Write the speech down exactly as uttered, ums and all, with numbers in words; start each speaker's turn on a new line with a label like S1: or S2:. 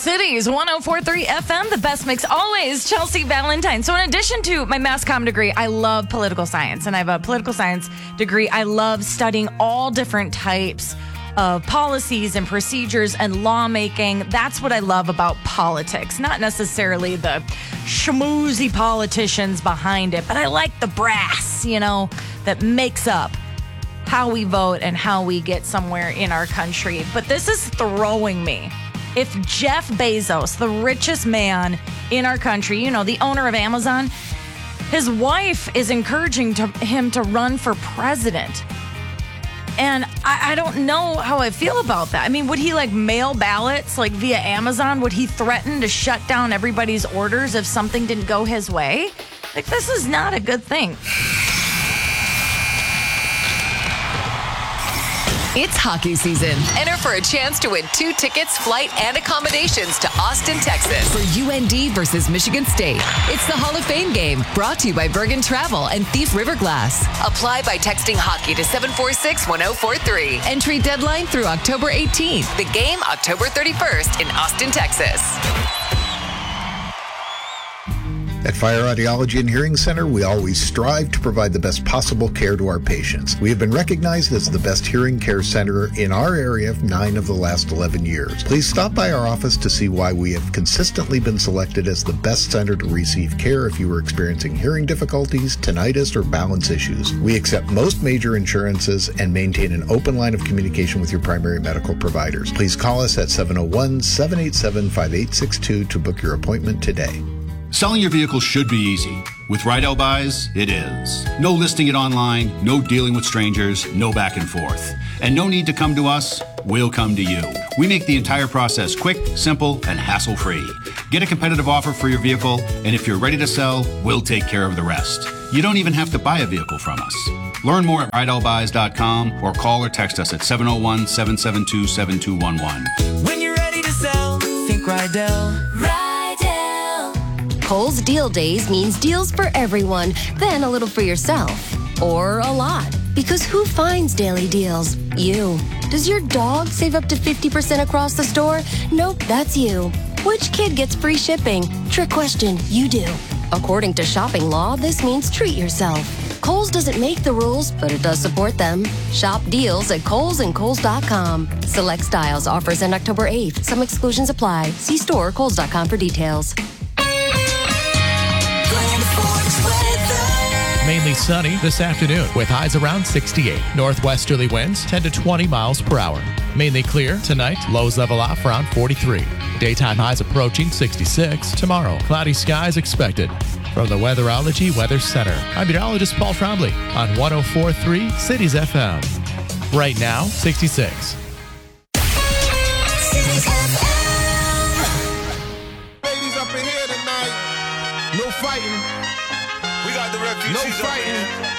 S1: Cities, one oh four point three F M, the best mix always, Chelsea Valentine. So in addition to my mass comm degree, I love political science, and I have a political science degree. I love studying all different types of policies and procedures and lawmaking. That's what I love about politics, not necessarily the schmoozy politicians behind it, but I like the brass, you know, that makes up how we vote and how we get somewhere in our country. But this is throwing me. If Jeff Bezos, the richest man in our country, you know, the owner of Amazon, his wife is encouraging to, him to run for president. And I, I don't know how I feel about that. I mean, would he like mail ballots like via Amazon? Would he threaten to shut down everybody's orders if something didn't go his way? Like, this is not a good thing.
S2: It's hockey season. Enter for a chance to win two tickets, flight, and accommodations to Austin, Texas for U N D versus Michigan State. It's the Hall of Fame game, brought to you by Bergen Travel and Thief River Glass. Apply by texting hockey to seven four six, one oh four three. Entry deadline through October eighteenth. The game October thirty-first in Austin, Texas.
S3: At Fire Audiology and Hearing Center, we always strive to provide the best possible care to our patients. We have been recognized as the best hearing care center in our area for nine of the last eleven years. Please stop by our office to see why we have consistently been selected as the best center to receive care if you are experiencing hearing difficulties, tinnitus, or balance issues. We accept most major insurances and maintain an open line of communication with your primary medical providers. Please call us at seven oh one, seven eight seven, five eight six two to book your appointment today.
S4: Selling your vehicle should be easy. With Rydell Buys, it is. No listing it online, no dealing with strangers, no back and forth. And no need to come to us, we'll come to you. We make the entire process quick, simple, and hassle-free. Get a competitive offer for your vehicle, and if you're ready to sell, we'll take care of the rest. You don't even have to buy a vehicle from us. Learn more at rydell buys dot com or call or text us at seven oh one, seven seven two, seven two one one.
S5: When you're ready to sell, think Rydell. Rydell.
S6: Kohl's Deal Days means deals for everyone, then a little for yourself. Or a lot. Because who finds daily deals? You. Does your dog save up to fifty percent across the store? Nope, that's you. Which kid gets free shipping? Trick question, you do. According to shopping law, this means treat yourself. Kohl's doesn't make the rules, but it does support them. Shop deals at Kohl's and Kohl's dot com. Select styles, offers end October eighth. Some exclusions apply. See store or Kohl's dot com for details.
S7: Mainly sunny this afternoon with highs around sixty-eight. Northwesterly winds ten to twenty miles per hour. Mainly clear tonight. Lows level off around forty-three. Daytime highs approaching sixty-six. Tomorrow, cloudy skies expected. From the Weatherology Weather Center, I'm meteorologist Paul Trombley on one oh four point three Cities F M. Right now, sixty-six.
S5: Cities F M. Ladies up in here tonight. No fighting. We got the refugees. No fighting.